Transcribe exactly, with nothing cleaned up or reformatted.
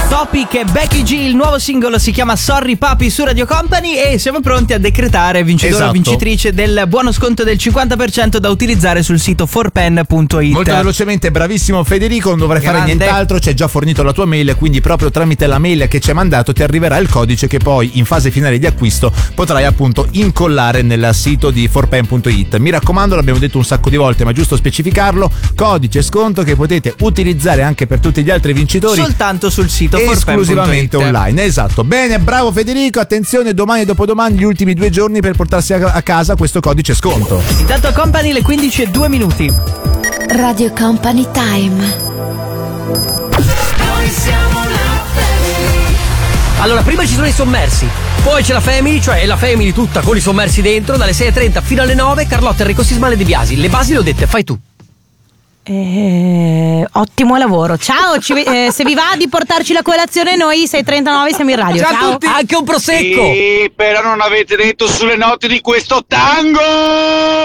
Topic e Becky G, il nuovo singolo si chiama Sorry Papi su Radio Company e siamo pronti a decretare vincitore esatto. o vincitrice del buono sconto del cinquanta per cento da utilizzare sul sito four pen punto it. Molto velocemente, bravissimo Federico, non dovrai Grande. fare nient'altro, ci hai già fornito la tua mail, quindi proprio tramite la mail che ci hai mandato ti arriverà il codice che poi in fase finale di acquisto potrai appunto incollare nel sito di four pen punto it. Mi raccomando, l'abbiamo detto un sacco di volte, ma è giusto specificarlo, codice sconto che potete utilizzare anche per tutti gli altri vincitori soltanto sul sito esclusivamente online. Esatto, bene, bravo Federico. Attenzione, domani e dopodomani gli ultimi due giorni per portarsi a, a casa questo codice sconto. Intanto Company le quindici e due minuti. Radio Company Time. Noi siamo la family. Allora, prima ci sono i sommersi, poi c'è la family, cioè la family tutta con i sommersi dentro, dalle sei e trenta fino alle nove. Carlotta, Enrico Sisma e De Biasi. Le basi le ho dette, fai tu. Eh, ottimo lavoro. Ciao, ci, eh, se vi va di portarci la colazione, noi sei e trentanove siamo in radio. Ciao, Ciao a tutti. Anche un prosecco. Sì, però non avete detto sulle note di questo tango.